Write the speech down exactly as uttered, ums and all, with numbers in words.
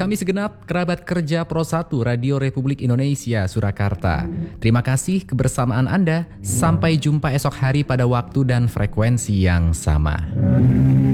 kami segenap kerabat kerja Pro satu Radio Republik Indonesia Surakarta. Terima kasih kebersamaan Anda. Sampai jumpa esok hari pada waktu dan frekuensi yang sama.